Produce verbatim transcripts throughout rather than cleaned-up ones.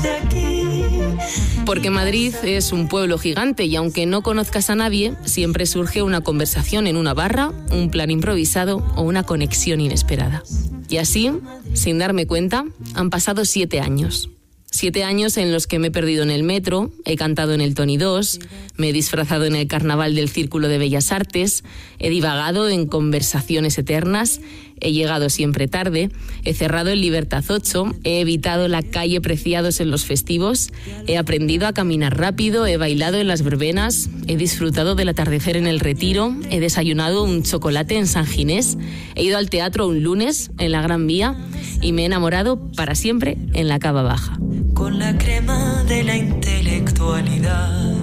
desde aquí. Porque Madrid es un pueblo gigante y aunque no conozcas a nadie, siempre surge una conversación en una barra, un plan improvisado o una conexión inesperada. Y así, sin darme cuenta, han pasado siete años. Siete años en los que me he perdido en el metro, he cantado en el Tony dos, me he disfrazado en el carnaval del Círculo de Bellas Artes, he divagado en conversaciones eternas, he llegado siempre tarde, he cerrado en Libertad ocho, he evitado la calle Preciados en los festivos, he aprendido a caminar rápido, he bailado en las verbenas, he disfrutado del atardecer en el Retiro, he desayunado un chocolate en San Ginés, he ido al teatro un lunes en la Gran Vía y me he enamorado para siempre en la Cava Baja. Con la crema de la intelectualidad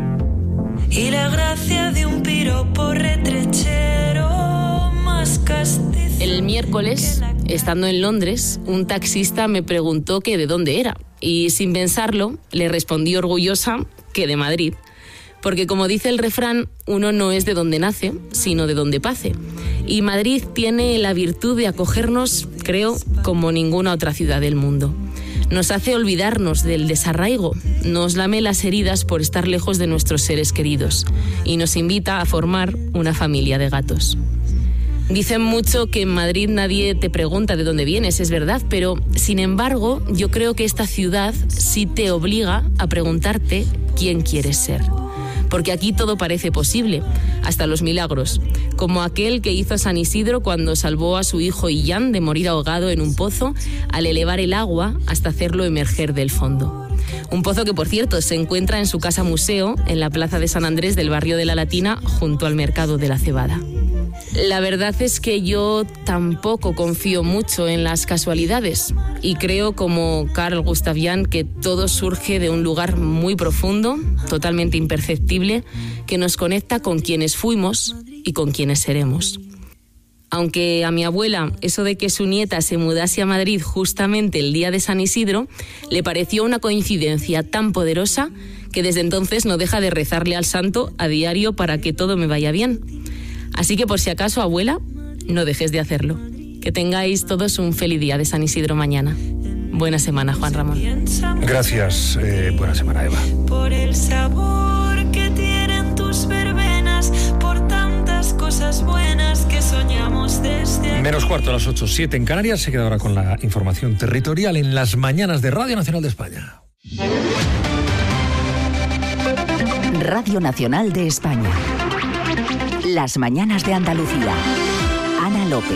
y la gracia de un piropo retrechero más castizo. El miércoles, estando en Londres, un taxista me preguntó que de dónde era y sin pensarlo le respondí orgullosa que de Madrid. Porque como dice el refrán, uno no es de donde nace, sino de donde pase. Y Madrid tiene la virtud de acogernos, creo, como ninguna otra ciudad del mundo. Nos hace olvidarnos del desarraigo, nos lame las heridas por estar lejos de nuestros seres queridos y nos invita a formar una familia de gatos. Dicen mucho que en Madrid nadie te pregunta de dónde vienes, es verdad, pero sin embargo yo creo que esta ciudad sí te obliga a preguntarte quién quieres ser. Porque aquí todo parece posible, hasta los milagros, como aquel que hizo San Isidro cuando salvó a su hijo Illán de morir ahogado en un pozo al elevar el agua hasta hacerlo emerger del fondo. Un pozo que, por cierto, se encuentra en su casa museo en la plaza de San Andrés del barrio de la Latina, junto al mercado de la Cebada. La verdad es que yo tampoco confío mucho en las casualidades y creo, como Carl Gustav Jung, que todo surge de un lugar muy profundo, totalmente imperceptible, que nos conecta con quienes fuimos y con quienes seremos. Aunque a mi abuela eso de que su nieta se mudase a Madrid justamente el día de San Isidro le pareció una coincidencia tan poderosa que desde entonces no deja de rezarle al santo a diario para que todo me vaya bien. Así que por si acaso, abuela, no dejes de hacerlo. Que tengáis todos un feliz día de San Isidro mañana. Buena semana, Juan Ramón. Gracias. Eh, buena semana, Eva. Por el sabor que tienen tus verbenas, por tantas cosas buenas que soñamos desde aquí. Menos cuarto a las ocho, siete en Canarias. Se queda ahora con la información territorial en las mañanas de Radio Nacional de España. Radio Nacional de España. Las mañanas de Andalucía. Ana López.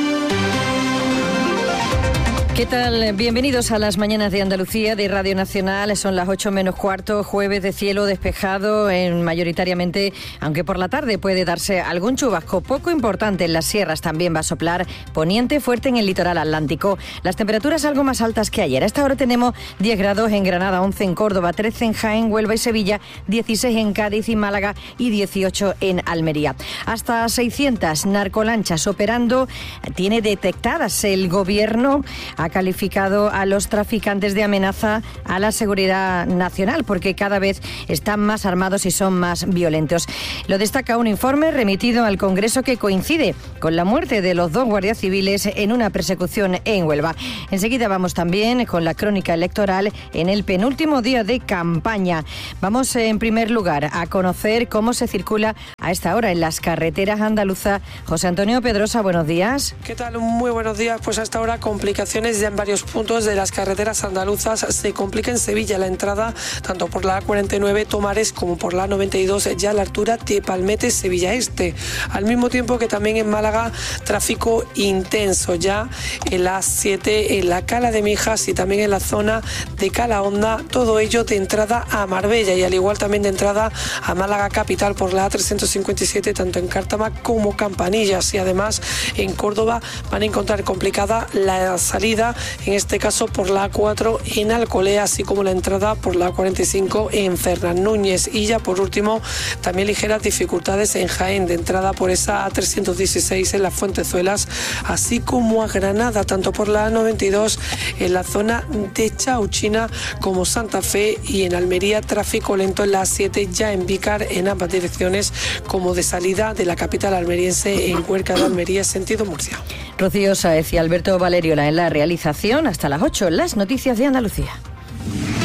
¿Qué tal? Bienvenidos a las mañanas de Andalucía de Radio Nacional. Son las ocho menos cuarto, jueves de cielo despejado, en mayoritariamente, aunque por la tarde puede darse algún chubasco poco importante en las sierras. También va a soplar poniente fuerte en el litoral atlántico. Las temperaturas algo más altas que ayer. A esta hora tenemos diez grados en Granada, once en Córdoba, trece en Jaén, Huelva y Sevilla, dieciséis en Cádiz y Málaga y dieciocho en Almería. Hasta seiscientas narcolanchas operando tiene detectadas el gobierno. Ha calificado a los traficantes de amenaza a la seguridad nacional porque cada vez están más armados y son más violentos. Lo destaca un informe remitido al Congreso que coincide con la muerte de los dos guardias civiles en una persecución en Huelva. Enseguida vamos también con la crónica electoral en el penúltimo día de campaña. Vamos en primer lugar a conocer cómo se circula a esta hora en las carreteras andaluzas. José Antonio Pedrosa, buenos días. ¿Qué tal? Muy buenos días. Pues hasta ahora complicaciones ya en varios puntos de las carreteras andaluzas. Se complica en Sevilla la entrada tanto por la A cuarenta y nueve Tomares como por la A noventa y dos ya a la altura de Palmete, Sevilla Este. Al mismo tiempo que también en Málaga tráfico intenso ya en la A siete, en la Cala de Mijas y también en la zona de Calahonda, todo ello de entrada a Marbella y al igual también de entrada a Málaga capital por la A trescientos cincuenta y siete tanto en Cártama como Campanillas, y además en Córdoba van a encontrar complicada la salida, en este caso por la A cuatro en Alcolea, así como la entrada por la A cuarenta y cinco en Fernán Núñez. Y ya por último también ligeras dificultades en Jaén de entrada por esa A trescientos dieciséis en las Fuentezuelas, así como a Granada tanto por la A noventa y dos en la zona de Chauchina como Santa Fe, y en Almería tráfico lento en la A siete ya en Vícar en ambas direcciones como de salida de la capital almeriense en Cuerca de Almería sentido Murcia. Rocío Sáez y Alberto Valeriola en la realización. Hasta las ocho, las noticias de Andalucía.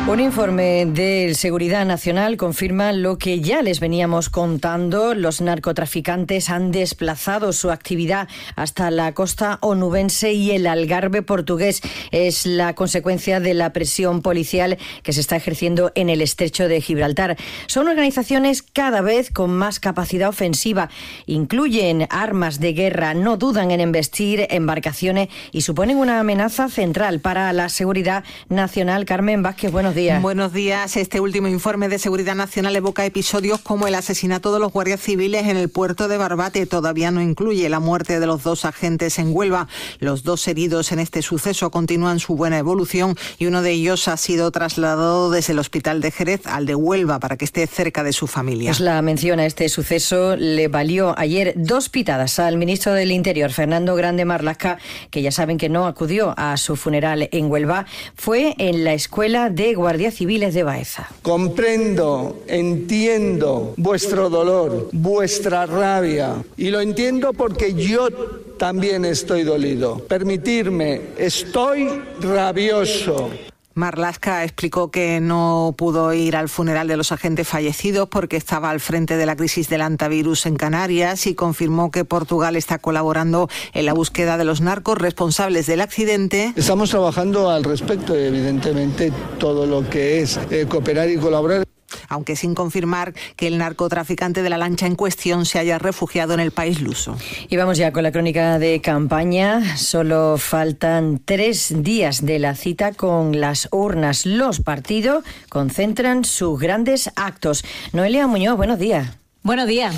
Un informe de Seguridad Nacional confirma lo que ya les veníamos contando. Los narcotraficantes han desplazado su actividad hasta la costa onubense y el Algarve portugués. Es la consecuencia de la presión policial que se está ejerciendo en el estrecho de Gibraltar. Son organizaciones cada vez con más capacidad ofensiva. Incluyen armas de guerra, no dudan en embestir embarcaciones y suponen una amenaza central para la seguridad nacional. Carmen Vázquez, buenos días. Buenos días. Este último informe de Seguridad Nacional evoca episodios como el asesinato de los guardias civiles en el puerto de Barbate. Todavía no incluye la muerte de los dos agentes en Huelva. Los dos heridos en este suceso continúan su buena evolución y uno de ellos ha sido trasladado desde el hospital de Jerez al de Huelva para que esté cerca de su familia. Pues la mención a este suceso le valió ayer dos pitadas al ministro del Interior, Fernando Grande Marlaska, que ya saben que no acudió a su funeral en Huelva. Fue en la Escuela de Guardias Civiles de Baeza. Comprendo, entiendo vuestro dolor, vuestra rabia, y lo entiendo porque yo también estoy dolido. Permitirme, estoy rabioso. Marlaska explicó que no pudo ir al funeral de los agentes fallecidos porque estaba al frente de la crisis del hantavirus en Canarias y confirmó que Portugal está colaborando en la búsqueda de los narcos responsables del accidente. Estamos trabajando al respecto, evidentemente, todo lo que es eh, cooperar y colaborar. Aunque sin confirmar que el narcotraficante de la lancha en cuestión se haya refugiado en el país luso. Y vamos ya con la crónica de campaña. Solo faltan tres días de la cita con las urnas. Los partidos concentran sus grandes actos. Noelia Muñoz, buenos días. Buenos días.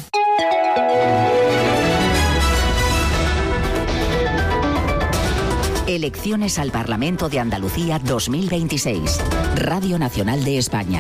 Elecciones al Parlamento de Andalucía dos mil veintiséis. Radio Nacional de España.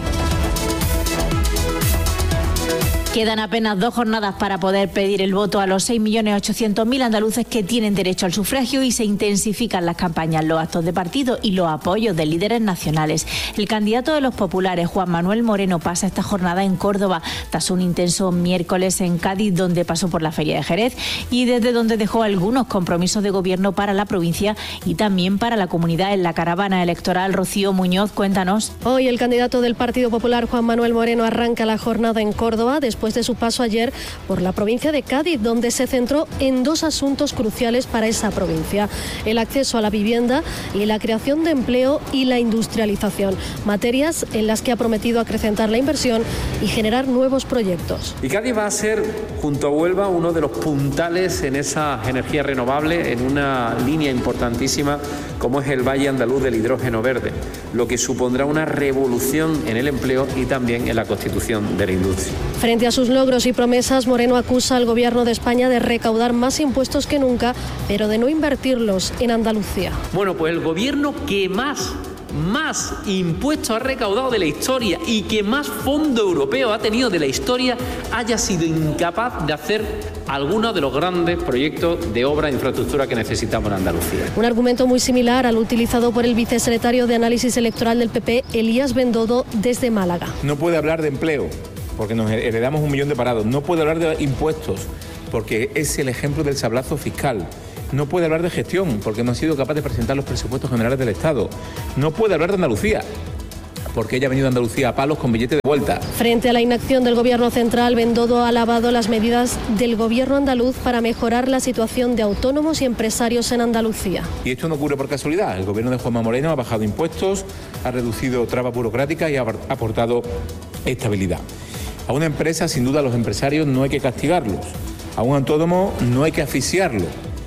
Quedan apenas dos jornadas para poder pedir el voto a los seis millones ochocientos mil andaluces que tienen derecho al sufragio y se intensifican las campañas, los actos de partido y los apoyos de líderes nacionales. El candidato de los populares, Juan Manuel Moreno, pasa esta jornada en Córdoba tras un intenso miércoles en Cádiz, donde pasó por la Feria de Jerez y desde donde dejó algunos compromisos de gobierno para la provincia y también para la comunidad en la caravana electoral. Rocío Muñoz, cuéntanos. Hoy el candidato del Partido Popular, Juan Manuel Moreno, arranca la jornada en Córdoba después después de su paso ayer por la provincia de Cádiz, donde se centró en dos asuntos cruciales para esa provincia: el acceso a la vivienda y la creación de empleo y la industrialización, materias en las que ha prometido acrecentar la inversión y generar nuevos proyectos. Y Cádiz va a ser, junto a Huelva, uno de los puntales en esa energía renovable, en una línea importantísima como es el Valle Andaluz del hidrógeno verde, lo que supondrá una revolución en el empleo y también en la constitución de la industria. Frente a sus logros y promesas, Moreno acusa al Gobierno de España de recaudar más impuestos que nunca, pero de no invertirlos en Andalucía. Bueno, pues el gobierno que más, más impuestos ha recaudado de la historia y que más fondo europeo ha tenido de la historia haya sido incapaz de hacer algunos de los grandes proyectos de obra e infraestructura que necesitamos en Andalucía. Un argumento muy similar al utilizado por el vicesecretario de Análisis Electoral del P P, Elías Bendodo, desde Málaga. No puede hablar de empleo, porque nos heredamos un millón de parados. No puede hablar de impuestos, porque es el ejemplo del sablazo fiscal. No puede hablar de gestión, porque no ha sido capaz de presentar los presupuestos generales del Estado. No puede hablar de Andalucía, porque ella ha venido a Andalucía a palos con billete de vuelta. Frente a la inacción del Gobierno central, Bendodo ha alabado las medidas del Gobierno andaluz para mejorar la situación de autónomos y empresarios en Andalucía. Y esto no ocurre por casualidad. El Gobierno de Juanma Moreno ha bajado impuestos, ha reducido trabas burocráticas y ha aportado estabilidad. A una empresa, sin duda, a los empresarios no hay que castigarlos. A un autónomo no hay que asfixiarlo.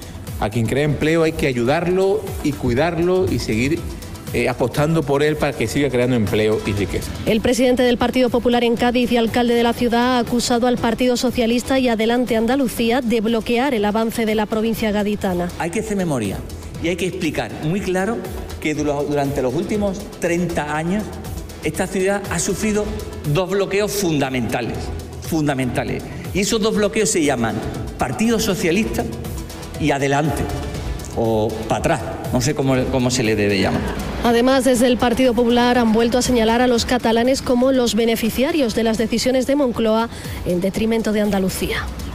A quien crea empleo hay que ayudarlo y cuidarlo y seguir eh, apostando por él para que siga creando empleo y riqueza. El presidente del Partido Popular en Cádiz y alcalde de la ciudad ha acusado al Partido Socialista y Adelante Andalucía de bloquear el avance de la provincia gaditana. Hay que hacer memoria y hay que explicar muy claro que durante los últimos treinta años esta ciudad ha sufrido dos bloqueos fundamentales, fundamentales. Y esos dos bloqueos se llaman Partido Socialista y Adelante, o para atrás, no sé cómo, cómo se le debe llamar. Además, desde el Partido Popular han vuelto a señalar a los catalanes como los beneficiarios de las decisiones de Moncloa en detrimento de Andalucía.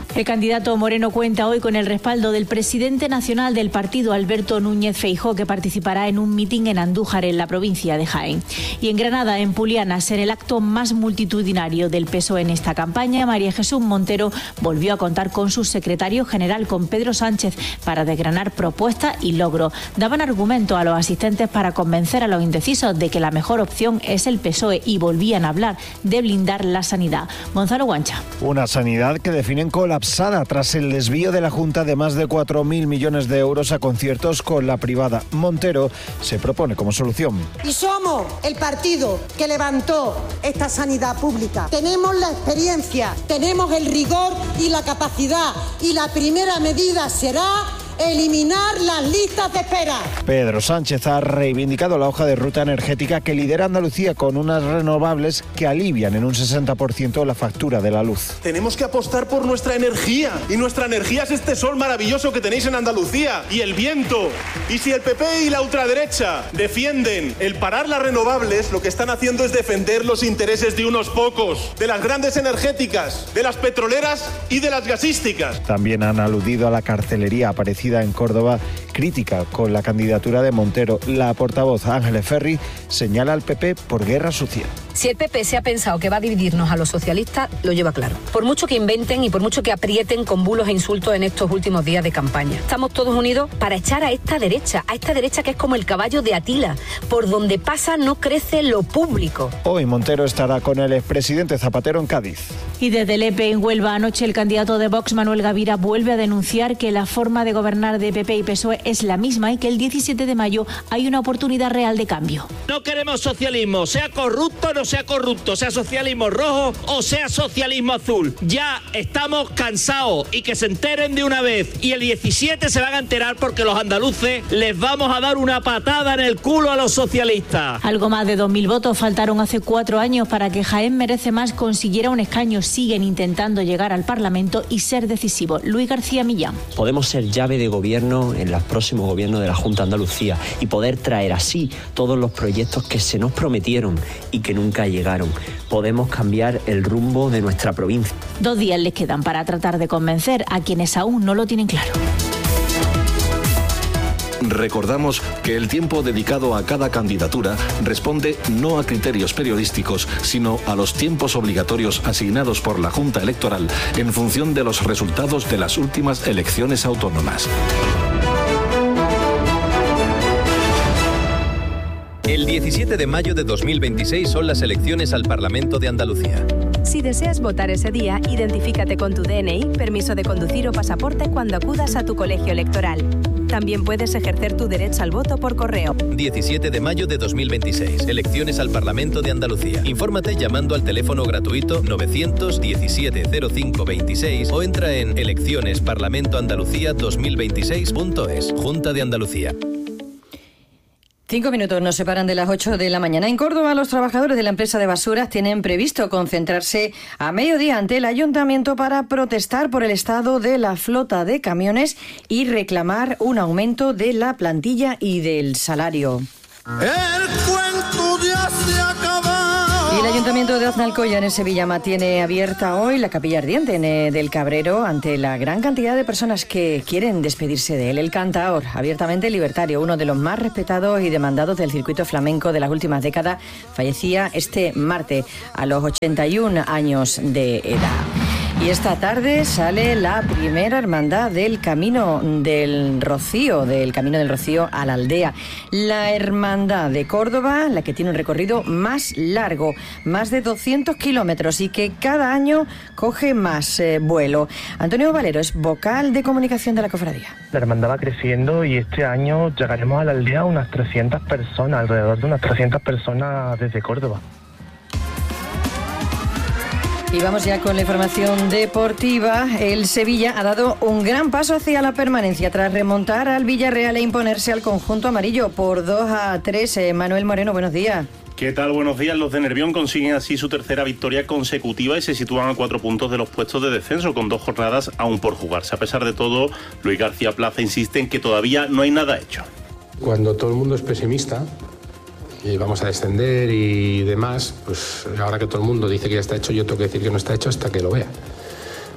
El candidato Moreno cuenta hoy con el respaldo del presidente nacional del partido, Alberto Núñez Feijóo, que participará en un mitin en Andújar, en la provincia de Jaén. Y en Granada, en Pulianas, en el acto más multitudinario del P S O E en esta campaña, María Jesús Montero volvió a contar con su secretario general, con Pedro Sánchez, para desgranar propuestas y logros. Daban argumentos a los asistentes para convencer a los indecisos de que la mejor opción es el P S O E y volvían a hablar de blindar la sanidad. Gonzalo Guancha. Una sanidad que definen colapsada tras el desvío de la Junta de más de cuatro mil millones de euros a conciertos con la privada. Montero se propone como solución. Y somos el partido que levantó esta sanidad pública. Tenemos la experiencia, tenemos el rigor y la capacidad. Y la primera medida será eliminar las listas de espera. Pedro Sánchez ha reivindicado la hoja de ruta energética que lidera Andalucía, con unas renovables que alivian en un sesenta por ciento la factura de la luz. Tenemos que apostar por nuestra energía, y nuestra energía es este sol maravilloso que tenéis en Andalucía, y el viento. Y si el P P y la ultraderecha defienden el parar las renovables, lo que están haciendo es defender los intereses de unos pocos, de las grandes energéticas, de las petroleras y de las gasísticas. También han aludido a la carcelería aparecida en Córdoba, crítica con la candidatura de Montero. La portavoz Ángeles Ferri señala al P P por guerra sucia. Si el P P se ha pensado que va a dividirnos a los socialistas, lo lleva claro. Por mucho que inventen y por mucho que aprieten con bulos e insultos en estos últimos días de campaña. Estamos todos unidos para echar a esta derecha, a esta derecha que es como el caballo de Atila. Por donde pasa no crece lo público. Hoy Montero estará con el expresidente Zapatero en Cádiz. Y desde Lepe, en Huelva, anoche el candidato de Vox, Manuel Gavira, vuelve a denunciar que la forma de gobernar de P P y P S O E es la misma y que el diecisiete de mayo hay una oportunidad real de cambio. No queremos socialismo, sea corrupto o no sea corrupto, sea socialismo rojo o sea socialismo azul. Ya estamos cansados y que se enteren de una vez. Y el diecisiete se van a enterar porque los andaluces les vamos a dar una patada en el culo a los socialistas. Algo más de dos mil votos faltaron hace cuatro años para que Jaén Merece Más consiguiera un escaño. Siguen intentando llegar al Parlamento y ser decisivos. Luis García Millán. Podemos ser llave de gobierno en los próximos gobiernos de la Junta de Andalucía y poder traer así todos los proyectos que se nos prometieron y que nunca llegaron. Podemos cambiar el rumbo de nuestra provincia. Dos días les quedan para tratar de convencer a quienes aún no lo tienen claro. Recordamos que el tiempo dedicado a cada candidatura responde no a criterios periodísticos, sino a los tiempos obligatorios asignados por la Junta Electoral en función de los resultados de las últimas elecciones autónomas. El diecisiete de mayo de dos mil veintiséis son las elecciones al Parlamento de Andalucía. Si deseas votar ese día, identifícate con tu D N I, permiso de conducir o pasaporte cuando acudas a tu colegio electoral. También puedes ejercer tu derecho al voto por correo. diecisiete de mayo de dos mil veintiséis. Elecciones al Parlamento de Andalucía. Infórmate llamando al teléfono gratuito novecientos diecisiete cero cinco veintiséis o entra en elecciones parlamento andalucía dos mil veintiséis punto es. Junta de Andalucía. Cinco minutos nos separan de las ocho de la mañana. En Córdoba, los trabajadores de la empresa de basuras tienen previsto concentrarse a mediodía ante el ayuntamiento para protestar por el estado de la flota de camiones y reclamar un aumento de la plantilla y del salario. El cuento ya se acaba. Y el Ayuntamiento de Aznalcóllar, en Sevilla, mantiene abierta hoy la capilla ardiente del Cabrero ante la gran cantidad de personas que quieren despedirse de él. El cantaor, abiertamente libertario, uno de los más respetados y demandados del circuito flamenco de las últimas décadas, fallecía este martes a los ochenta y un años de edad. Y esta tarde sale la primera hermandad del Camino del Rocío, del Camino del Rocío a la aldea. La hermandad de Córdoba, la que tiene un recorrido más largo, más de doscientos kilómetros y que cada año coge más eh, vuelo. Antonio Valero es vocal de comunicación de la cofradía. La hermandad va creciendo y este año llegaremos a la aldea a unas trescientas personas, alrededor de unas trescientas personas desde Córdoba. Y vamos ya con la información deportiva. El Sevilla ha dado un gran paso hacia la permanencia tras remontar al Villarreal e imponerse al conjunto amarillo por dos a tres. Eh, Manuel Moreno, buenos días. ¿Qué tal? Buenos días. Los de Nervión consiguen así su tercera victoria consecutiva y se sitúan a cuatro puntos de los puestos de descenso, con dos jornadas aún por jugarse. A pesar de todo, Luis García Plaza insiste en que todavía no hay nada hecho. Cuando todo el mundo es pesimista y vamos a descender y demás, pues ahora que todo el mundo dice que ya está hecho, yo tengo que decir que no está hecho hasta que lo vea.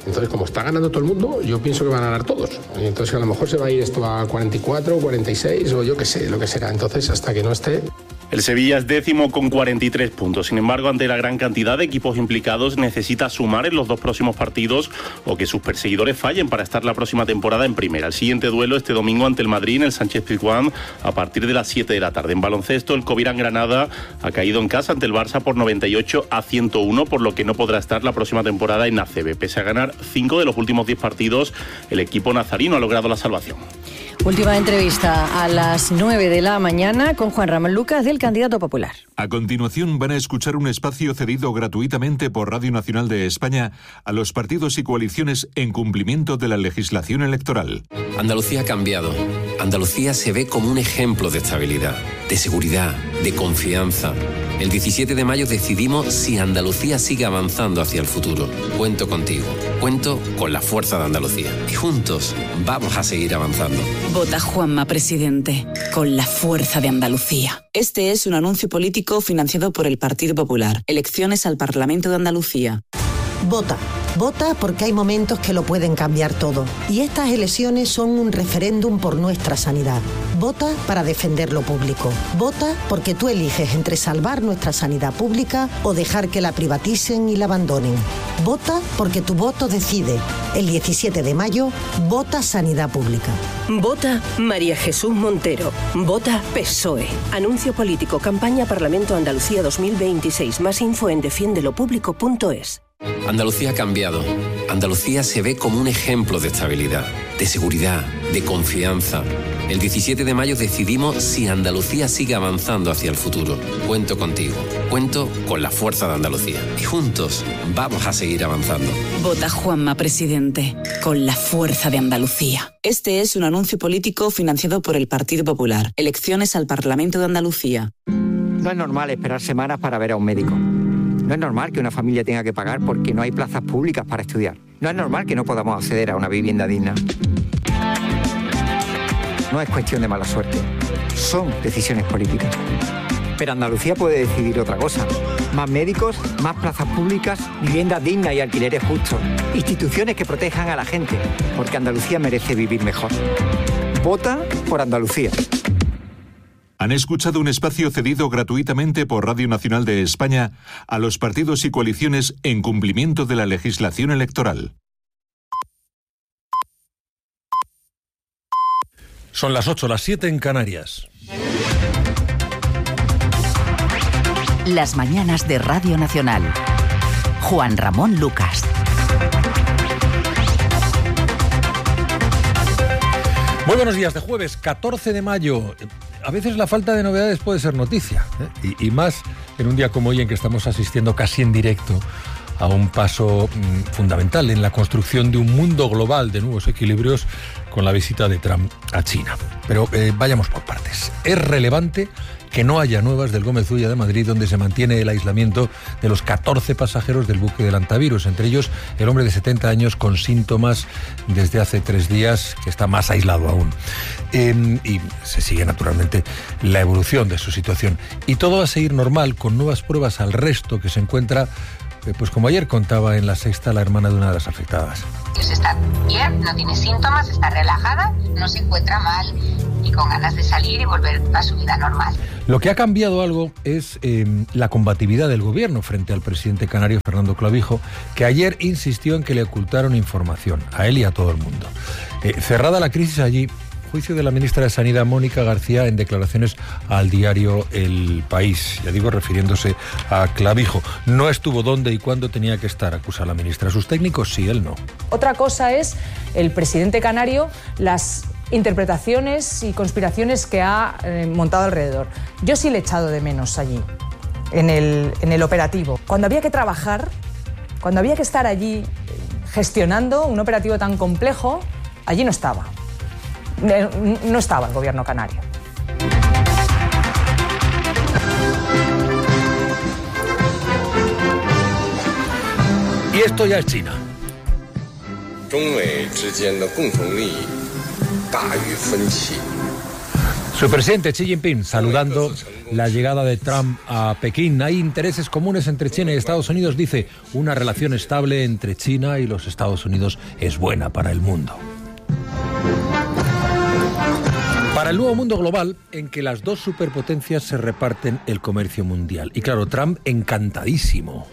Entonces, como está ganando todo el mundo, yo pienso que van a ganar todos. Y entonces a lo mejor se va a ir esto a cuarenta y cuatro, cuarenta y seis o yo qué sé, lo que será. Entonces, hasta que no esté... El Sevilla es décimo con cuarenta y tres puntos. Sin embargo, ante la gran cantidad de equipos implicados, necesita sumar en los dos próximos partidos o que sus perseguidores fallen para estar la próxima temporada en primera. El siguiente duelo este domingo ante el Madrid en el Sánchez-Pizjuán a partir de las siete de la tarde. En baloncesto, el Covirán Granada ha caído en casa ante el Barça por noventa y ocho a ciento uno, por lo que no podrá estar la próxima temporada en A C B. Pese a ganar cinco de los últimos diez partidos, el equipo nazarino ha logrado la salvación. Última entrevista a las nueve de la mañana con Juan Ramón Lucas, del Candidato Popular. A continuación van a escuchar un espacio cedido gratuitamente por Radio Nacional de España a los partidos y coaliciones en cumplimiento de la legislación electoral. Andalucía ha cambiado. Andalucía se ve como un ejemplo de estabilidad, de seguridad, de confianza. El diecisiete de mayo decidimos si Andalucía sigue avanzando hacia el futuro. Cuento contigo. Cuento con la fuerza de Andalucía. Y juntos vamos a seguir avanzando. Vota Juanma Presidente, con la fuerza de Andalucía. Este es un anuncio político financiado por el Partido Popular. Elecciones al Parlamento de Andalucía. Vota. Vota porque hay momentos que lo pueden cambiar todo. Y estas elecciones son un referéndum por nuestra sanidad. Vota para defender lo público. Vota porque tú eliges entre salvar nuestra sanidad pública o dejar que la privaticen y la abandonen. Vota porque tu voto decide. El diecisiete de mayo, vota Sanidad Pública. Vota María Jesús Montero. Vota P S O E. Anuncio político, campaña Parlamento Andalucía dos mil veintiséis. Más info en defiendelopublico punto es. Andalucía ha cambiado. Andalucía se ve como un ejemplo de estabilidad, de seguridad, de confianza. El diecisiete de mayo decidimos si Andalucía sigue avanzando hacia el futuro. Cuento contigo. Cuento con la fuerza de Andalucía. Y juntos vamos a seguir avanzando. Vota Juanma Presidente, con la fuerza de Andalucía. Este es un anuncio político financiado por el Partido Popular. Elecciones al Parlamento de Andalucía. No es normal esperar semanas para ver a un médico. No es normal que una familia tenga que pagar porque no hay plazas públicas para estudiar. No es normal que no podamos acceder a una vivienda digna. No es cuestión de mala suerte. Son decisiones políticas. Pero Andalucía puede decidir otra cosa. Más médicos, más plazas públicas, viviendas dignas y alquileres justos. Instituciones que protejan a la gente, porque Andalucía merece vivir mejor. Vota por Andalucía. Han escuchado un espacio cedido gratuitamente por Radio Nacional de España a los partidos y coaliciones en cumplimiento de la legislación electoral. Son las ocho, las siete en Canarias. Las mañanas de Radio Nacional. Juan Ramón Lucas. Muy buenos días, de jueves catorce de mayo. A veces la falta de novedades puede ser noticia, ¿eh? y, y más en un día como hoy en que estamos asistiendo casi en directo a un paso mmm, fundamental en la construcción de un mundo global de nuevos equilibrios con la visita de Trump a China. Pero eh, vayamos por partes. Es relevante que no haya nuevas del Gómez Ulla de Madrid, donde se mantiene el aislamiento de los catorce pasajeros del buque del Antavirus, entre ellos el hombre de setenta años con síntomas desde hace tres días, que está más aislado aún. Eh, y se sigue naturalmente la evolución de su situación. Y todo va a seguir normal, con nuevas pruebas al resto que se encuentra, eh, pues como ayer contaba en La Sexta la hermana de una de las afectadas. Está bien, no tiene síntomas, está relajada, no se encuentra mal y con ganas de salir y volver a su vida normal. Lo que ha cambiado algo es eh, la combatividad del gobierno frente al presidente canario Fernando Clavijo, que ayer insistió en que le ocultaron información a él y a todo el mundo. Eh, cerrada la crisis allí, juicio de la ministra de Sanidad Mónica García en declaraciones al diario El País, ya digo, refiriéndose a Clavijo. No estuvo donde y cuándo tenía que estar, acusa la ministra. Sus técnicos sí, él no. Otra cosa es el presidente canario, las interpretaciones y conspiraciones que ha eh, montado alrededor. Yo sí le he echado de menos allí, en el, en el operativo. Cuando había que trabajar, cuando había que estar allí gestionando un operativo tan complejo, allí no estaba. No estaba el gobierno canario. Y esto ya es China. Su presidente Xi Jinping saludando la llegada de Trump a Pekín. Hay intereses comunes entre China y Estados Unidos, dice. Una relación estable entre China y los Estados Unidos es buena para el mundo. Para el nuevo mundo global en que las dos superpotencias se reparten el comercio mundial. Y claro, Trump encantadísimo.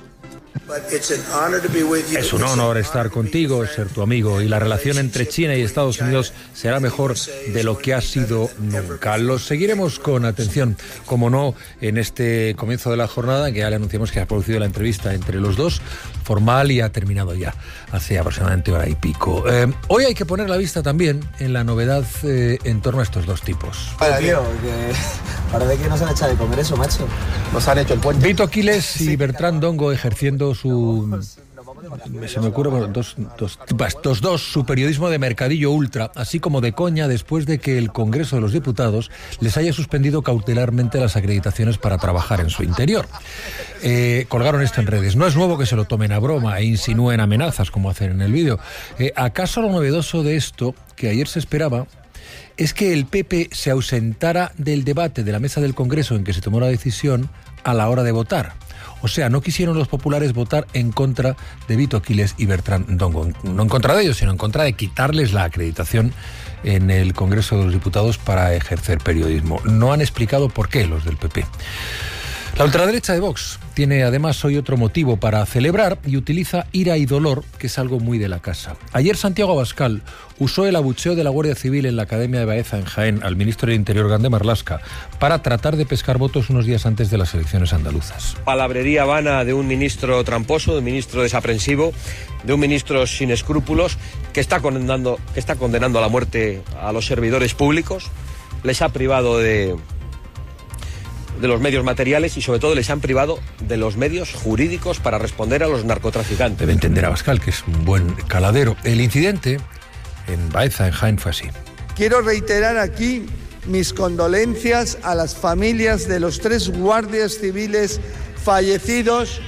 Es un honor estar contigo, ser tu amigo, y la relación entre China y Estados Unidos será mejor de lo que ha sido nunca. Los seguiremos con atención, como no, en este comienzo de la jornada, en que ya le anunciamos que ha producido la entrevista entre los dos, formal, y ha terminado ya hace aproximadamente hora y pico. Eh, hoy hay que poner la vista también en la novedad eh, en torno a estos dos tipos. Vaya, tío, que parece que nos han echado de comer eso, macho. Nos han hecho el puente. Vito Quiles y Bertrand Dongo ejerciendo su... Se me ocurre, bueno, dos, dos, estos dos, su periodismo de mercadillo ultra, así como de coña, después de que el Congreso de los Diputados les haya suspendido cautelarmente las acreditaciones para trabajar en su interior. Eh, colgaron esto en redes. No es nuevo que se lo tomen a broma e insinúen amenazas, como hacen en el vídeo. Eh, ¿Acaso lo novedoso de esto, que ayer se esperaba, es que el P P se ausentara del debate de la mesa del Congreso en que se tomó la decisión a la hora de votar? O sea, no quisieron los populares votar en contra de Vito Quiles y Bertrand Dongo. No en contra de ellos, sino en contra de quitarles la acreditación en el Congreso de los Diputados para ejercer periodismo. No han explicado por qué los del P P. La ultraderecha de Vox tiene además hoy otro motivo para celebrar y utiliza ira y dolor, que es algo muy de la casa. Ayer Santiago Abascal usó el abucheo de la Guardia Civil en la Academia de Baeza en Jaén al ministro del Interior, Grande Marlaska, para tratar de pescar votos unos días antes de las elecciones andaluzas. Palabrería vana de un ministro tramposo, de un ministro desaprensivo, de un ministro sin escrúpulos, que está condenando, que está condenando a la muerte a los servidores públicos, les ha privado de... de los medios materiales y sobre todo les han privado de los medios jurídicos para responder a los narcotraficantes. Debe entender a Abascal que es un buen caladero. El incidente en Baeza, en Jaén, fue así. Quiero reiterar aquí mis condolencias a las familias de los tres guardias civiles fallecidos.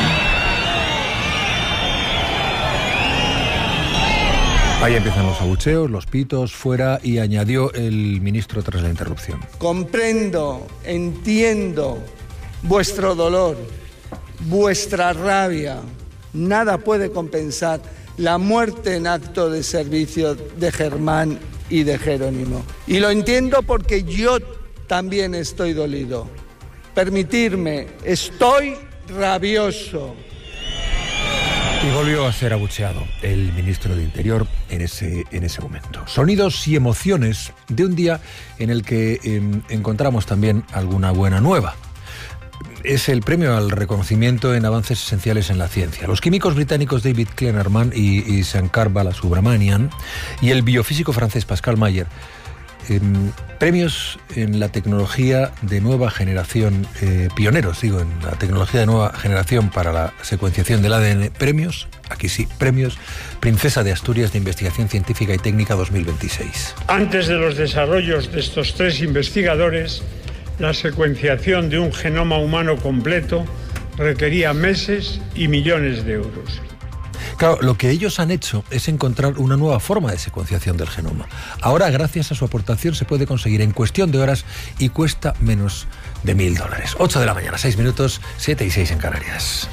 Ahí empiezan los abucheos, los pitos, fuera, y añadió el ministro tras la interrupción. Comprendo, entiendo vuestro dolor, vuestra rabia. Nada puede compensar la muerte en acto de servicio de Germán y de Jerónimo. Y lo entiendo porque yo también estoy dolido. Permitirme, estoy rabioso. Y volvió a ser abucheado el ministro de Interior en ese, en ese momento. Sonidos y emociones de un día en el que eh, encontramos también alguna buena nueva. Es el premio al reconocimiento en avances esenciales en la ciencia. Los químicos británicos David Klenerman y, y Shankar Balasubramanian y el biofísico francés Pascal Mayer, eh, premios en la tecnología de nueva generación, eh, pioneros, digo, en la tecnología de nueva generación para la secuenciación del A D N. Premios, aquí sí, premios Princesa de Asturias de Investigación Científica y Técnica dos mil veintiséis. Antes de los desarrollos de estos tres investigadores, la secuenciación de un genoma humano completo requería meses y millones de euros. Claro, lo que ellos han hecho es encontrar una nueva forma de secuenciación del genoma. Ahora, gracias a su aportación, se puede conseguir en cuestión de horas y cuesta menos de mil dólares. ocho de la mañana, seis minutos, siete y seis en Canarias.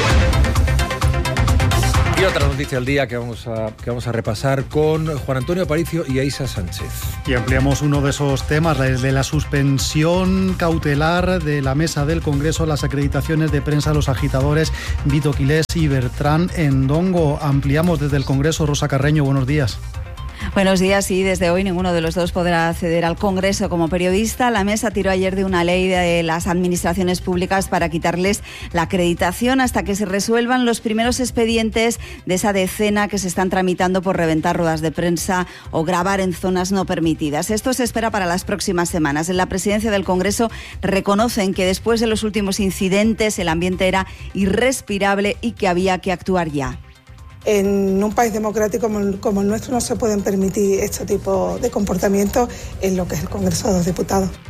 Y otra noticia al día que vamos a, que vamos a repasar con Juan Antonio Aparicio y Aisa Sánchez. Y ampliamos uno de esos temas, el de la suspensión cautelar de la mesa del Congreso, las acreditaciones de prensa a los agitadores Vito Quiles y Bertrand Dongo. Ampliamos desde el Congreso. Rosa Carreño, buenos días. Buenos días. Y desde hoy ninguno de los dos podrá acceder al Congreso como periodista. La mesa tiró ayer de una ley de las administraciones públicas para quitarles la acreditación hasta que se resuelvan los primeros expedientes de esa decena que se están tramitando por reventar ruedas de prensa o grabar en zonas no permitidas. Esto se espera para las próximas semanas. En la presidencia del Congreso reconocen que después de los últimos incidentes el ambiente era irrespirable y que había que actuar ya. En un país democrático como, como el nuestro no se pueden permitir este tipo de comportamientos en lo que es el Congreso de los Diputados.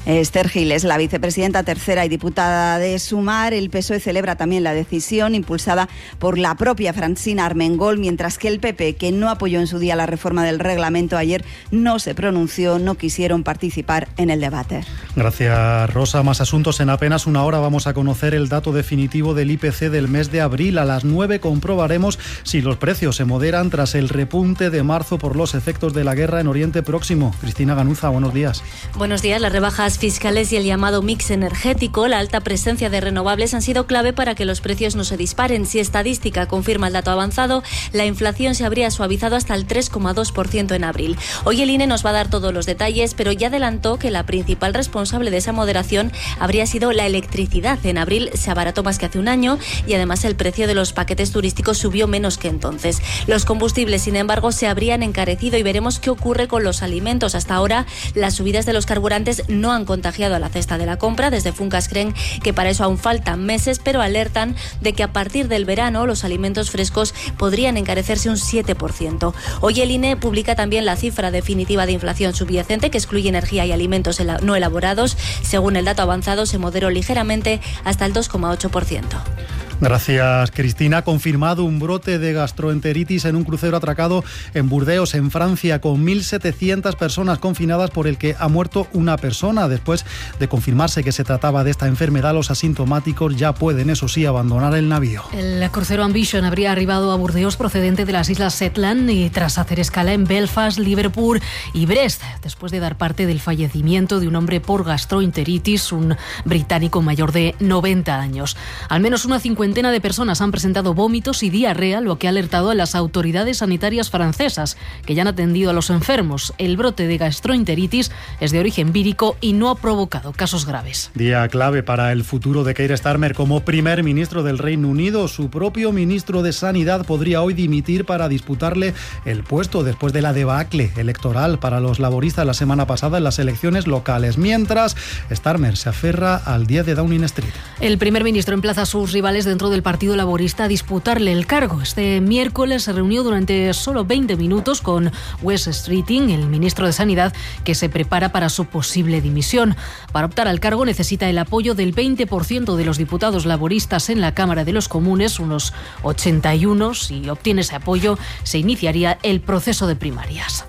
Esther Giles, la vicepresidenta tercera y diputada de Sumar. El P S O E celebra también la decisión impulsada por la propia Francina Armengol, mientras que el P P, que no apoyó en su día la reforma del reglamento ayer, no se pronunció, no quisieron participar en el debate. Gracias, Rosa. Más asuntos. En apenas una hora vamos a conocer el dato definitivo del I P C del mes de abril. A las nueve comprobaremos si los precios se moderan tras el repunte de marzo por los efectos de la guerra en Oriente Próximo. Cristina Ganuza, buenos días. Buenos días. Las rebajas fiscales y el llamado mix energético, la alta presencia de renovables han sido clave para que los precios no se disparen. Si estadística confirma el dato avanzado, la inflación se habría suavizado hasta el tres coma dos por ciento en abril. Hoy el I N E nos va a dar todos los detalles, pero ya adelantó que la principal responsable de esa moderación habría sido la electricidad. En abril se abarató más que hace un año y además el precio de los paquetes turísticos subió menos que entonces. Los combustibles, sin embargo, se habrían encarecido y veremos qué ocurre con los alimentos. Hasta ahora, las subidas de los carburantes no han contagiado a la cesta de la compra. Desde Funcas creen que para eso aún faltan meses, pero alertan de que a partir del verano los alimentos frescos podrían encarecerse un siete por ciento. Hoy el I N E publica también la cifra definitiva de inflación subyacente, que excluye energía y alimentos no elaborados. Según el dato avanzado, se moderó ligeramente hasta el dos coma ocho por ciento. Gracias, Cristina. Confirmado un brote de gastroenteritis en un crucero atracado en Burdeos, en Francia, con mil setecientas personas confinadas, por el que ha muerto una persona. Después de confirmarse que se trataba de esta enfermedad, los asintomáticos ya pueden, eso sí, abandonar el navío. El crucero Ambition habría arribado a Burdeos procedente de las Islas Shetland y tras hacer escala en Belfast, Liverpool y Brest, después de dar parte del fallecimiento de un hombre por gastroenteritis, un británico mayor de noventa años. Al menos una cincuentena de personas han presentado vómitos y diarrea, lo que ha alertado a las autoridades sanitarias francesas, que ya han atendido a los enfermos. El brote de gastroenteritis es de origen vírico y no ha provocado casos graves. Día clave para el futuro de Keir Starmer como primer ministro del Reino Unido. Su propio ministro de Sanidad podría hoy dimitir para disputarle el puesto después de la debacle electoral para los laboristas la semana pasada en las elecciones locales. Mientras, Starmer se aferra al diez de Downing Street. El primer ministro emplaza a sus rivales de dentro del Partido Laborista a disputarle el cargo. Este miércoles se reunió durante solo veinte minutos con Wes Streeting, el ministro de Sanidad, que se prepara para su posible dimisión. Para optar al cargo necesita el apoyo del veinte por ciento de los diputados laboristas en la Cámara de los Comunes, unos ochenta y uno. Si obtiene ese apoyo, se iniciaría el proceso de primarias.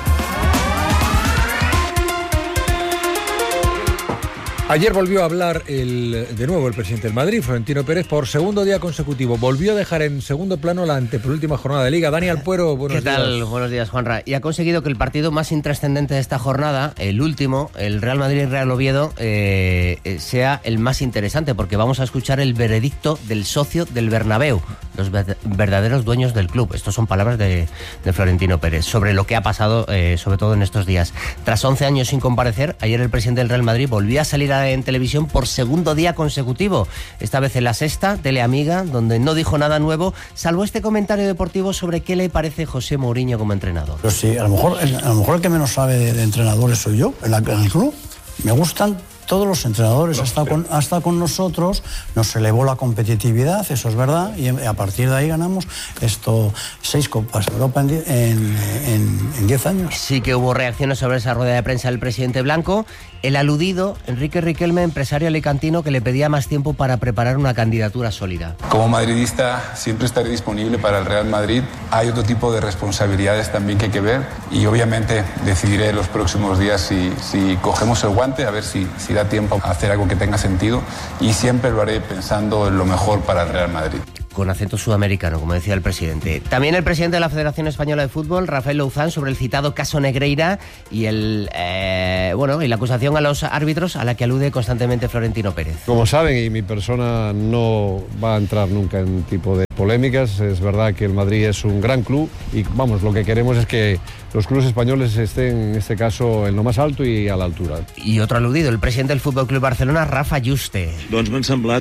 Ayer volvió a hablar el, de nuevo el presidente del Madrid, Florentino Pérez, por segundo día consecutivo. Volvió a dejar en segundo plano la antepenúltima jornada de Liga. Dani Alpuero, buenos días. ¿Qué tal? Días. Buenos días, Juanra. Y ha conseguido que el partido más intrascendente de esta jornada, el último, el Real Madrid-Real Oviedo, eh, sea el más interesante, porque vamos a escuchar el veredicto del socio del Bernabéu, los verdaderos dueños del club. Estas son palabras de, de Florentino Pérez sobre lo que ha pasado, eh, sobre todo en estos días. Tras once años sin comparecer, ayer el presidente del Real Madrid volvió a salir a en televisión por segundo día consecutivo, esta vez en La Sexta, Teleamiga, donde no dijo nada nuevo, salvo este comentario deportivo sobre qué le parece José Mourinho como entrenador. Pero sí, a lo mejor, a lo mejor el que menos sabe de, de entrenadores soy yo, en, la, en el club. Me gustan todos los entrenadores, ha estado, con, ha estado con nosotros, nos elevó la competitividad, eso es verdad, y a partir de ahí ganamos esto seis Copas Europa en diez, en, en, en diez años. Sí que hubo reacciones sobre esa rueda de prensa del presidente blanco. El aludido, Enrique Riquelme, empresario alicantino, que le pedía más tiempo para preparar una candidatura sólida. Como madridista siempre estaré disponible para el Real Madrid. Hay otro tipo de responsabilidades también que hay que ver y obviamente decidiré en los próximos días si, si cogemos el guante, a ver si, si da tiempo a hacer algo que tenga sentido, y siempre lo haré pensando en lo mejor para el Real Madrid. Con acento sudamericano, como decía el presidente. También el presidente de la Federación Española de Fútbol, Rafael Louzán, sobre el citado caso Negreira y el eh, bueno y la acusación a los árbitros a la que alude constantemente Florentino Pérez. Como saben, y mi persona no va a entrar nunca en tipo de polémicas, es verdad que el Madrid es un gran club y vamos, lo que queremos es que los clubes españoles estén, en este caso, en lo más alto y a la altura. Y otro aludido, el presidente del Fútbol Club Barcelona, Rafa Juste. Doncs m'han semblat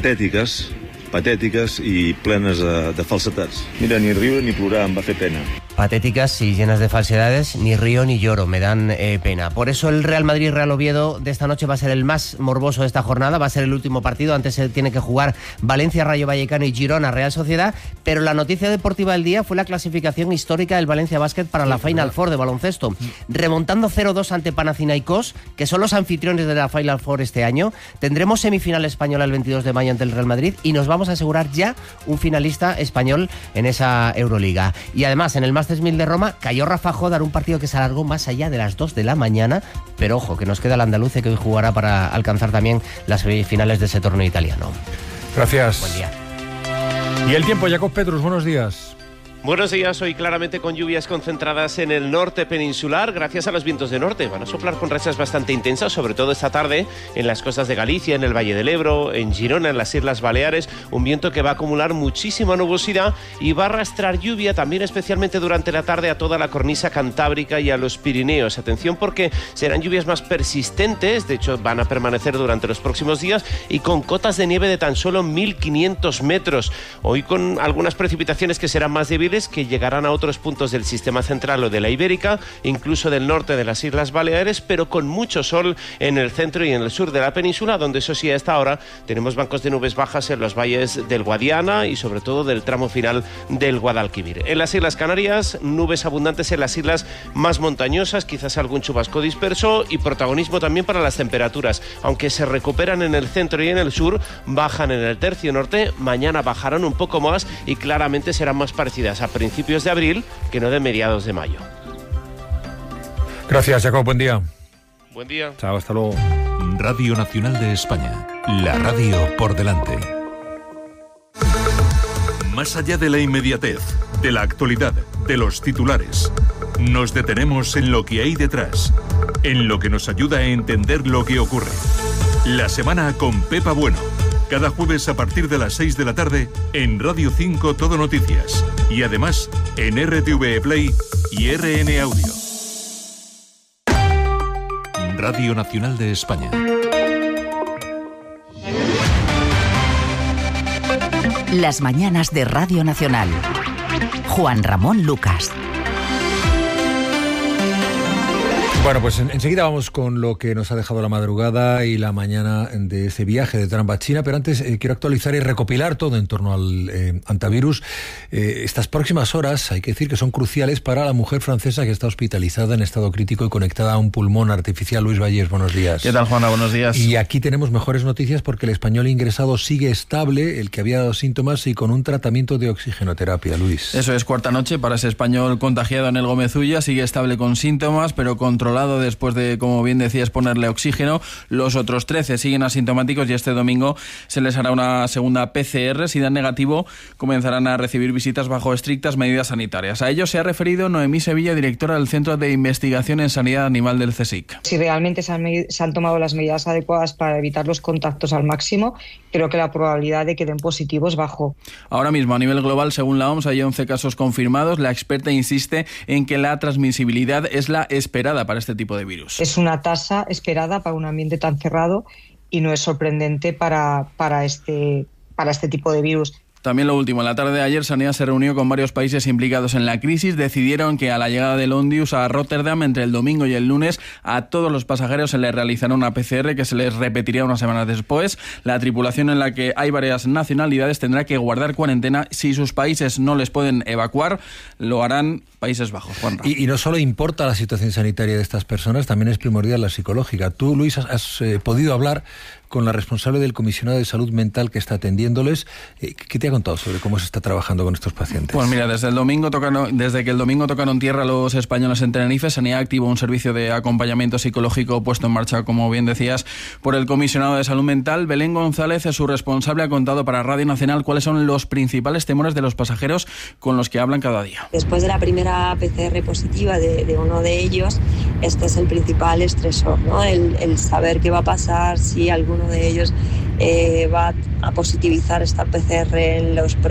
patètiques, patètiques i plenes de, de falsetats. Mira, ni riure ni plorar, em va fer pena. Patéticas y llenas de falsedades, ni río ni lloro, me dan eh, pena. Por eso el Real Madrid-Real Oviedo de esta noche va a ser el más morboso de esta jornada, va a ser el último partido, antes se tiene que jugar Valencia-Rayo Vallecano y Girona-Real Sociedad, pero la noticia deportiva del día fue la clasificación histórica del Valencia Basket para la Final Four de baloncesto, remontando cero dos ante Panathinaikos, que son los anfitriones de la Final Four este año. Tendremos semifinal española el veintidós de mayo ante el Real Madrid y nos vamos a asegurar ya un finalista español en esa Euroliga. Y además, en el Masters mil de Roma cayó Rafa Jodar, un partido que se alargó más allá de las dos de la mañana, pero ojo, que nos queda el andaluz que hoy jugará para alcanzar también las semifinales de ese torneo italiano. Gracias. Buen día. Y el tiempo, Jacob Petrus, buenos días. Buenos días, hoy claramente con lluvias concentradas en el norte peninsular gracias a los vientos de norte. Van a soplar con rachas bastante intensas, sobre todo esta tarde en las costas de Galicia, en el Valle del Ebro, en Girona, en las Islas Baleares. Un viento que va a acumular muchísima nubosidad y va a arrastrar lluvia también especialmente durante la tarde a toda la cornisa cantábrica y a los Pirineos. Atención porque serán lluvias más persistentes, de hecho van a permanecer durante los próximos días y con cotas de nieve de tan solo mil quinientos metros. Hoy con algunas precipitaciones que serán más débiles, que llegarán a otros puntos del sistema central o de la Ibérica, incluso del norte de las Islas Baleares, pero con mucho sol en el centro y en el sur de la península, donde eso sí, a esta hora tenemos bancos de nubes bajas en los valles del Guadiana y sobre todo del tramo final del Guadalquivir. En las Islas Canarias, nubes abundantes en las islas más montañosas, quizás algún chubasco disperso y protagonismo también para las temperaturas. Aunque se recuperan en el centro y en el sur, bajan en el tercio norte, mañana bajarán un poco más y claramente serán más parecidas a principios de abril que no de mediados de mayo. Gracias, Jacob, buen día. Buen día. Chao, hasta luego. Radio Nacional de España, la radio por delante. Más allá de la inmediatez, de la actualidad, de los titulares, nos detenemos en lo que hay detrás, en lo que nos ayuda a entender lo que ocurre. La semana con Pepa Bueno. Cada jueves a partir de las seis de la tarde en Radio cinco Todo Noticias y además en R T V Play y R N Audio. Radio Nacional de España. Las mañanas de Radio Nacional. Juan Ramón Lucas. Bueno, pues en, enseguida vamos con lo que nos ha dejado la madrugada y la mañana de ese viaje de Trump a China, pero antes eh, quiero actualizar y recopilar todo en torno al eh, antivirus. Eh, estas próximas horas hay que decir que son cruciales para la mujer francesa que está hospitalizada en estado crítico y conectada a un pulmón artificial. Luis Vallés, buenos días. ¿Qué tal, Juana? Buenos días. Y aquí tenemos mejores noticias porque el español ingresado sigue estable, el que había dado síntomas y con un tratamiento de oxigenoterapia, Luis. Eso es, cuarta noche para ese español contagiado en el Gómez-Ulla, sigue estable con síntomas, pero controlado después de, como bien decías, ponerle oxígeno. Los otros trece siguen asintomáticos y este domingo se les hará una segunda P C R. Si dan negativo, comenzarán a recibir visitas bajo estrictas medidas sanitarias. A ello se ha referido Noemí Sevilla, directora del Centro de Investigación en Sanidad Animal del CSIC. Si realmente se han, se han tomado las medidas adecuadas para evitar los contactos al máximo, creo que la probabilidad de que den positivo es bajo. Ahora mismo, a nivel global, según la O M S, hay once casos confirmados. La experta insiste en que la transmisibilidad es la esperada para este tipo de virus. Es una tasa esperada para un ambiente tan cerrado y no es sorprendente para, para, este, para este tipo de virus. También lo último, en la tarde de ayer Sanidad se reunió con varios países implicados en la crisis. Decidieron que a la llegada del Ondius a Rotterdam entre el domingo y el lunes a todos los pasajeros se les realizará una P C R que se les repetiría unas semanas después. La tripulación, en la que hay varias nacionalidades, tendrá que guardar cuarentena. Si sus países no les pueden evacuar, lo harán Países Bajos. Juan Ramón. Y, y no solo importa la situación sanitaria de estas personas, también es primordial la psicológica. Tú, Luis, has, has eh, podido hablar con la responsable del Comisionado de Salud Mental que está atendiéndoles. ¿Qué te ha contado sobre cómo se está trabajando con estos pacientes? Pues mira, desde el domingo tocaron, desde que el domingo tocaron tierra los españoles en Tenerife, Sanidad activó un servicio de acompañamiento psicológico puesto en marcha, como bien decías, por el Comisionado de Salud Mental. Belén González, su responsable, ha contado para Radio Nacional cuáles son los principales temores de los pasajeros con los que hablan cada día. Después de la primera P C R positiva de, de uno de ellos, este es el principal estresor, ¿no? El, el saber qué va a pasar, si alguno de ellos eh, va a positivizar esta P C R en los próximos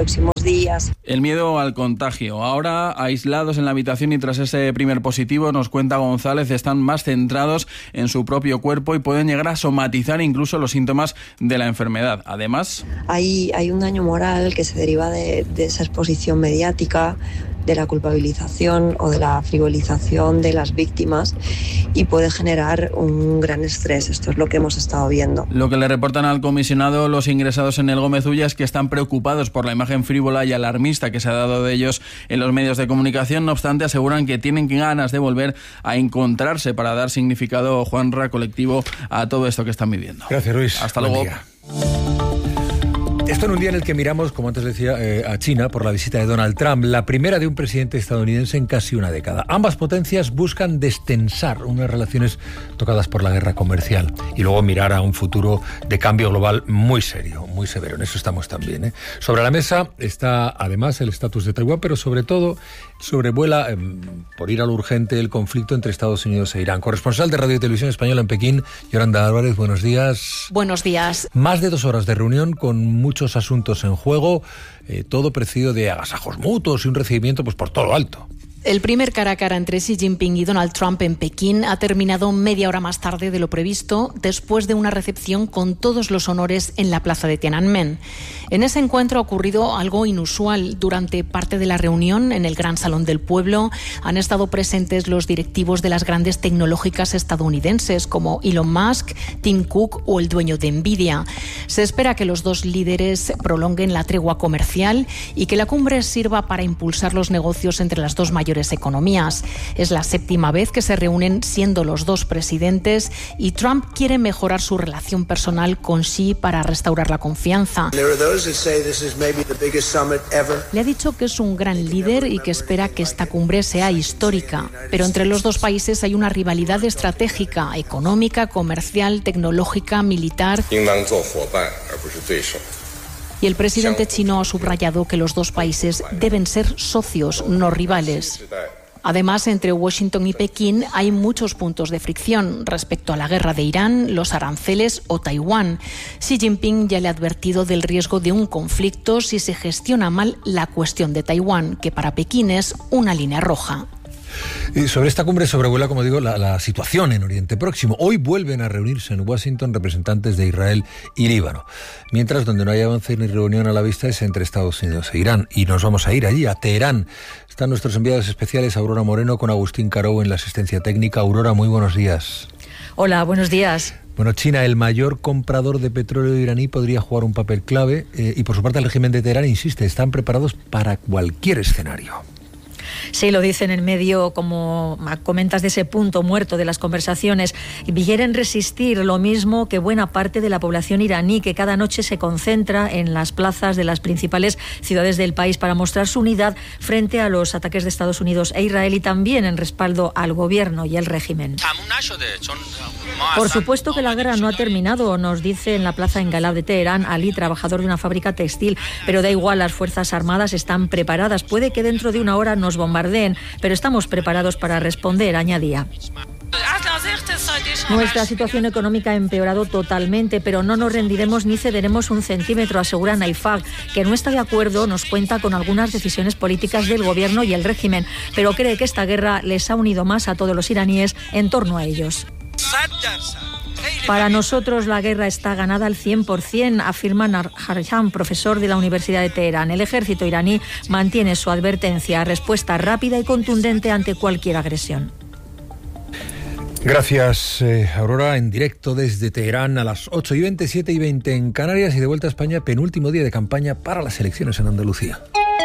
próximos días. El miedo al contagio. Ahora, aislados en la habitación y tras ese primer positivo, nos cuenta González, están más centrados en su propio cuerpo y pueden llegar a somatizar incluso los síntomas de la enfermedad. Además, hay, hay un daño moral que se deriva de, de esa exposición mediática, de la culpabilización o de la frivolización de las víctimas y puede generar un gran estrés. Esto es lo que hemos estado viendo. Lo que le reportan al comisionado los ingresados en el Gómez Ulla es que están preocupados por la imagen frívola y alarmista que se ha dado de ellos en los medios de comunicación. No obstante, aseguran que tienen ganas de volver a encontrarse para dar significado, Juanra, colectivo, a todo esto que están viviendo. Gracias, Luis. Hasta Buen luego. Día. Esto en un día en el que miramos, como antes decía, eh, a China por la visita de Donald Trump, la primera de un presidente estadounidense en casi una década. Ambas potencias buscan destensar unas relaciones tocadas por la guerra comercial y luego mirar a un futuro de cambio global muy serio, muy severo. En eso estamos también, ¿eh? Sobre la mesa está además el estatus de Taiwán, pero sobre todo sobrevuela, eh, por ir a lo urgente, el conflicto entre Estados Unidos e Irán. Corresponsal de Radio y Televisión Española en Pekín, Yolanda Álvarez, buenos días. Buenos días. Más de dos horas de reunión con muchos asuntos en juego, eh, todo precedido de agasajos mutuos y un recibimiento pues por todo lo alto. El primer cara a cara entre Xi Jinping y Donald Trump en Pekín ha terminado media hora más tarde de lo previsto, después de una recepción con todos los honores en la plaza de Tiananmen. En ese encuentro ha ocurrido algo inusual. Durante parte de la reunión, en el Gran Salón del Pueblo, han estado presentes los directivos de las grandes tecnológicas estadounidenses, como Elon Musk, Tim Cook o el dueño de Nvidia. Se espera que los dos líderes prolonguen la tregua comercial y que la cumbre sirva para impulsar los negocios entre las dos mayores economías. Es la séptima vez que se reúnen siendo los dos presidentes y Trump quiere mejorar su relación personal con Xi para restaurar la confianza. Le ha dicho que es un gran líder y que espera que esta cumbre sea histórica, pero entre los dos países hay una rivalidad estratégica, económica, comercial, tecnológica, militar. Y el presidente chino ha subrayado que los dos países deben ser socios, no rivales. Además, entre Washington y Pekín hay muchos puntos de fricción respecto a la guerra de Irán, los aranceles o Taiwán. Xi Jinping ya le ha advertido del riesgo de un conflicto si se gestiona mal la cuestión de Taiwán, que para Pekín es una línea roja. Y sobre esta cumbre sobrevuela, como digo, la, la situación en Oriente Próximo. Hoy vuelven a reunirse en Washington representantes de Israel y Líbano. Mientras, donde no hay avance ni reunión a la vista es entre Estados Unidos e Irán. Y nos vamos a ir allí, a Teherán. Están nuestros enviados especiales, Aurora Moreno con Agustín Carou en la asistencia técnica. Aurora, muy buenos días. Hola, buenos días. Bueno, China, el mayor comprador de petróleo iraní, podría jugar un papel clave. Eh, y por su parte, el régimen de Teherán insiste, están preparados para cualquier escenario. Sí, lo dice en el medio, como comentas, de ese punto muerto de las conversaciones. Quieren resistir lo mismo que buena parte de la población iraní, que cada noche se concentra en las plazas de las principales ciudades del país para mostrar su unidad frente a los ataques de Estados Unidos e Israel y también en respaldo al gobierno y el régimen. Por supuesto que la guerra no ha terminado, nos dice en la plaza Engalab de Teherán Ali, trabajador de una fábrica textil, pero da igual, las Fuerzas Armadas están preparadas. Puede que dentro de una hora nos bombardeen, pero estamos preparados para responder, añadía. Nuestra situación económica ha empeorado totalmente, pero no nos rendiremos ni cederemos un centímetro, asegura Naifag, que no está de acuerdo, nos cuenta con algunas decisiones políticas del gobierno y el régimen, pero cree que esta guerra les ha unido más a todos los iraníes en torno a ellos. Para nosotros la guerra está ganada al cien por ciento, afirma Nar Harjan, profesor de la Universidad de Teherán. El ejército iraní mantiene su advertencia, respuesta rápida y contundente ante cualquier agresión. Gracias, eh, Aurora, en directo desde Teherán a las ocho y veinte, siete y veinte en Canarias y de vuelta a España, penúltimo día de campaña para las elecciones en Andalucía.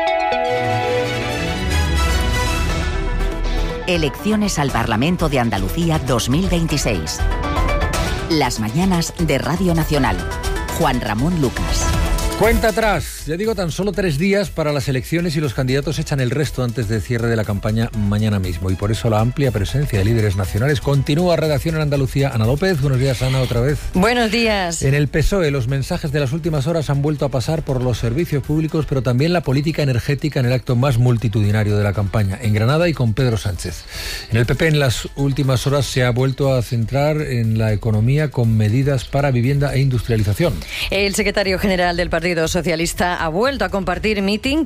Elecciones al Parlamento de Andalucía dos mil veintiséis. Las mañanas de Radio Nacional. Juan Ramón Lucas. Cuenta atrás, ya digo, tan solo tres días para las elecciones y los candidatos echan el resto antes del cierre de la campaña mañana mismo. Y por eso la amplia presencia de líderes nacionales. Continúa redacción en Andalucía. Ana López, buenos días, Ana, otra vez. Buenos días. En el P S O E los mensajes de las últimas horas han vuelto a pasar por los servicios públicos, pero también la política energética en el acto más multitudinario de la campaña, en Granada y con Pedro Sánchez. En el P P en las últimas horas se ha vuelto a centrar en la economía con medidas para vivienda e industrialización. El secretario general del Partido Socialista ha vuelto a compartir mitin